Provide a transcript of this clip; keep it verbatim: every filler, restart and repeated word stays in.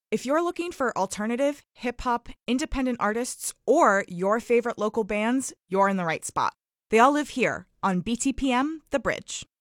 If you're looking for alternative, hip-hop, independent artists, or your favorite local bands, you're in the right spot. They all live here on B T P M The Bridge.